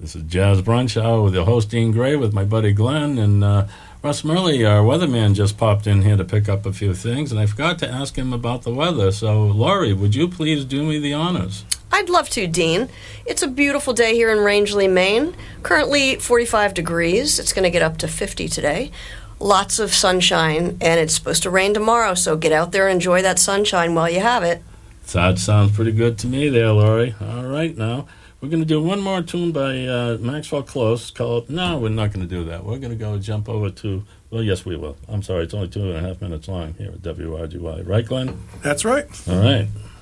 This is Jazz Brunch Hour with your host, Dean Gray, with my buddy Glenn. And Russ Murley, our weatherman, just popped in here to pick up a few things, and I forgot to ask him about the weather. So, Laurie, would you please do me the honors? I'd love to, Dean. It's a beautiful day here in Rangeley, Maine. Currently 45 degrees. It's going to get up to 50 today. Lots of sunshine, and it's supposed to rain tomorrow, so get out there and enjoy that sunshine while you have it. That sounds pretty good to me there, Laurie. All right, now, we're going to do one more tune by Maxwell Close called... No, we're not going to do that. We're going to go jump over to... Well, yes, we will. I'm sorry, it's only 2.5 minutes long here at WRGY. Right, Glenn? That's right. All right.